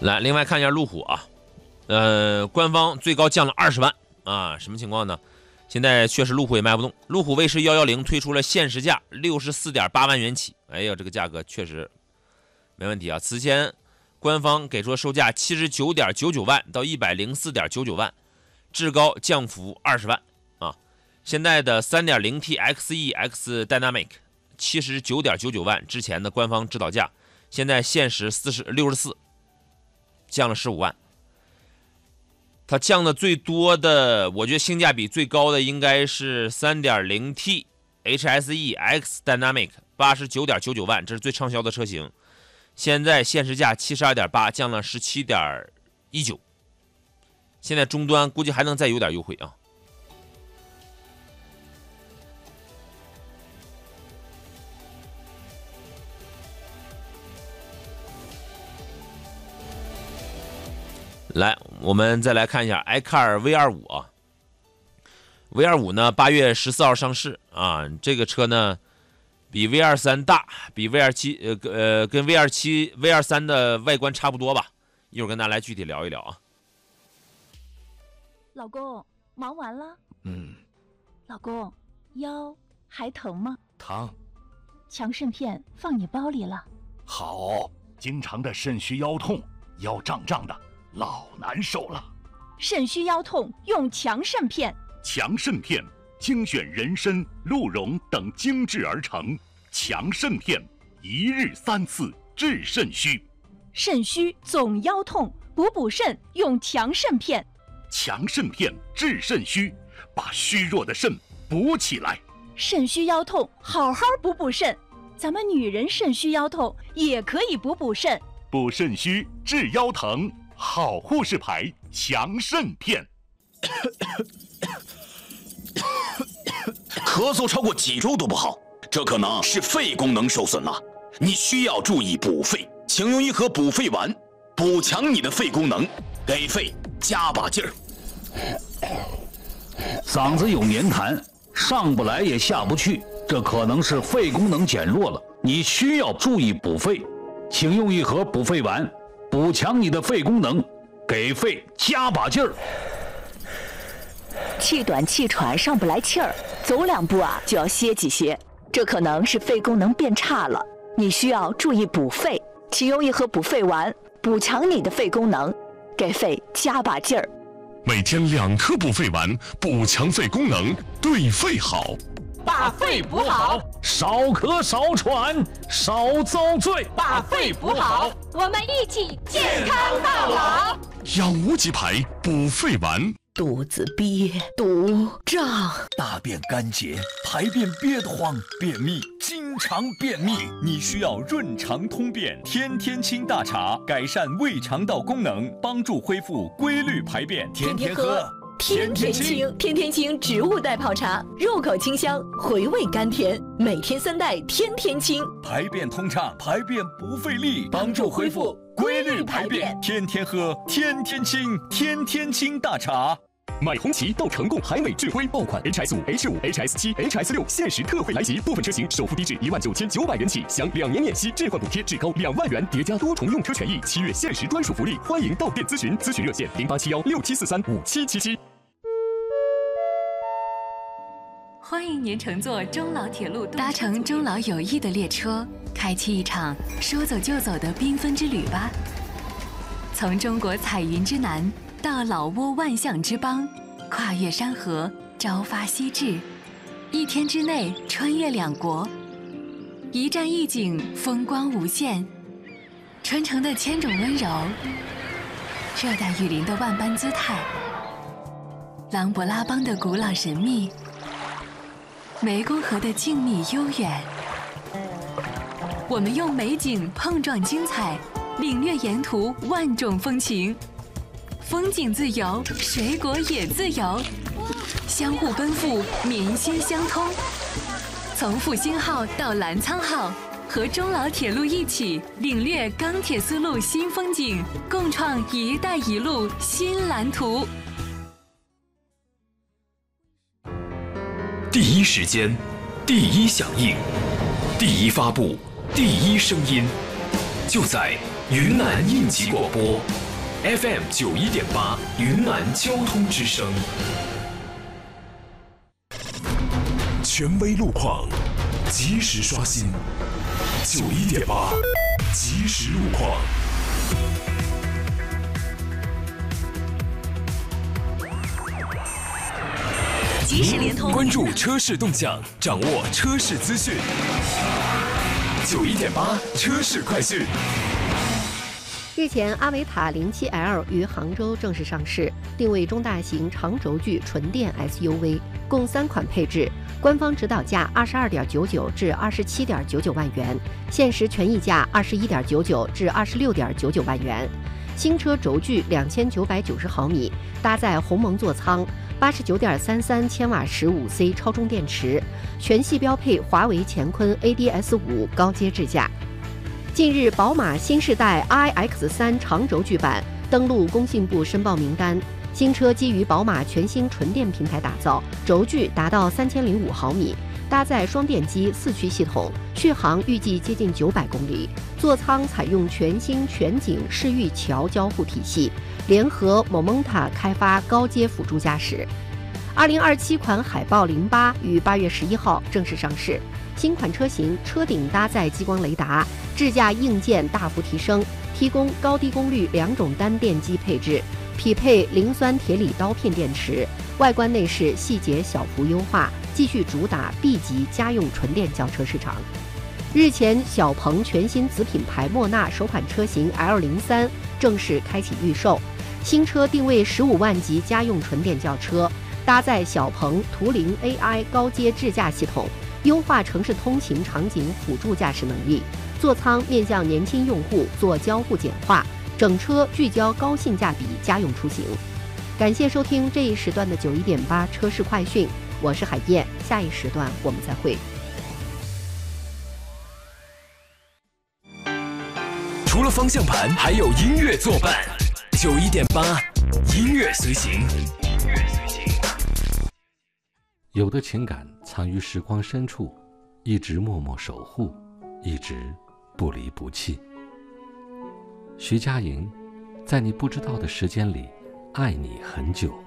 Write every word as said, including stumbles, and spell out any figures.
来，另外看一下路虎啊，呃，官方最高降了二十万啊，什么情况呢？现在确实路虎也卖不动，路虎卫士一一零推出了限时价六十四点八万元起，哎呀，这个价格确实没问题啊。此前官方给出售价七十九点九九万到一百零四点九九万，至高降幅二十万啊。现在的 三点零 T X E X Dynamic 七十九点九九万，之前的官方指导价，现在限时六十四，降了十五万。它降的最多的，我觉得性价比最高的应该是 三点零 T H S E X Dynamic 八十九点九九万，这是最畅销的车型。现在限时价七十二点八，降了十七点一九。现在终端估计还能再有点优惠啊。来，我们再来看一下 iCar V 二十五 啊 ，V 二十五 呢，八月十四号上市啊。这个车呢，比 V 二十三 大，比 V 二十七 呃呃跟 V 二十七、V 二十三 的外观差不多吧。一会儿跟大家来具体聊一聊啊。 老公，忙完了？ 嗯。 老公，腰还疼吗？ 疼。 强肾片放你包里了。 好，经常的肾虚腰痛，腰胀胀的。老难受了， 肾虚腰痛用强肾片。 强肾片精选人参、鹿茸等精制而成，强肾片一日三次治肾虚。 肾虚总腰痛，补补肾用强肾片。 强肾片治肾虚，把虚弱的肾补起来。 肾虚腰痛，好好补补肾。咱们女人肾虚腰痛也可以补补肾， 补肾虚治腰疼。好护士牌强肾片。 咳嗽超过几周都不好，这可能是肺功能受损了，你需要注意补肺，请用一盒补肺丸，补强你的肺功能，给肺加把劲儿。 嗓子有黏痰，上不来也下不去，这可能是肺功能减弱了，你需要注意补肺，请用一盒补肺丸。补强你的肺功能，给肺加把劲儿。 气短气喘上不来气儿，走两步啊就要歇几歇，这可能是肺功能变差了，你需要注意补肺，请用一盒补肺丸，补强你的肺功能，给肺加把劲儿。 每天两颗补肺丸，补强肺功能，对肺好。 把肺补好， 少咳少喘少遭罪， 把肺补好，我们一起健康到老。 养无极牌补肺丸。 肚子憋、肚胀、 大便干结、排便憋得慌、便秘、经常便秘，你需要润肠通便天天清大茶，改善胃肠道功能，帮助恢复规律排便。天天喝。 天天清，天天清植物代泡茶，入口清香，回味甘甜。每天三袋，天天清， 排便通畅，排便不费力，帮助恢复规律排便。天天喝，天天清，天天清大茶。 买红旗到成贡海美智辉爆款 H S 五、H 五、H S 七、H S 六限时特惠来袭，部分车型首付低至一万九千九百元起，享两年免息置换补贴至高两万元，叠加多重用车权益，七月限时专属福利，欢迎到店咨询，咨询热线零八七幺六七四三五七七七。 欢迎您乘坐中老铁路，搭乘中老友谊的列车，开启一场说走就走的缤纷之旅吧。从中国彩云之南到老挝万象之邦，跨越山河，朝发夕至，一天之内穿越两国，一站一景，风光无限。春城的千种温柔，热带雨林的万般姿态，琅勃拉邦的古老神秘，湄公河的静谧悠远。我们用美景碰撞精彩，领略沿途万种风情。风景自由，水果也自由，相互奔赴，民心相通。从复兴号到澜沧号，和中老铁路一起领略钢铁丝路新风景，共创“一带一路”新蓝图。 第一时间，第一响应，第一发布，第一声音。 就在云南应急广播 F M 九一点八，云南交通之声。权威路况，及时刷新。九一点八，及时路况。 及时联通， 关注车市动向，掌握车市资讯。九一点八，车市快讯。 日前，阿维塔零七 L 于杭州正式上市，定位中大型长轴距纯电 S U V， 共三款配置，官方指导价二十二点九九至二十七点九九万元，限时权益价二十一点九九至二十六点九九万元。新车轴距两千九百九十毫米，搭载鸿蒙座舱。八十九点三三千瓦十五 C 超充电池，全系标配华为乾坤 A D S 五高阶智驾。近日，宝马新世代 I X 三 长轴距版登陆工信部申报名单。新车基于宝马全新纯电平台打造，轴距达到三千零五毫米，搭载双电机四驱系统，续航预计接近九百公里。座舱采用全新全景视域桥交互体系。联合 Momenta 开发高阶辅助驾驶。二零二七款海豹零八于八月十一号正式上市。新款车型车顶搭载激光雷达，智驾硬件大幅提升，提供高低功率两种单电机配置，匹配磷酸铁锂刀片电池。外观内饰细节小幅优化，继续主打 B 级家用纯电轿车市场。日前，小鹏全新子品牌莫纳首款车型 L 零三正式开启预售。新车定位十五万级家用纯电轿车，搭载小鹏图灵 A I 高阶智驾系统，优化城市通勤场景辅助驾驶能力。座舱面向年轻用户做交互简化，整车聚焦高性价比家用出行。感谢收听这一时段的九一点八车市快讯，我是海燕，下一时段我们再会。 除了方向盘，还有音乐作伴。九一点八，音乐随行。 有的情感藏于时光深处，一直默默守护，一直不离不弃。徐佳莹，在你不知道的时间里，爱你很久。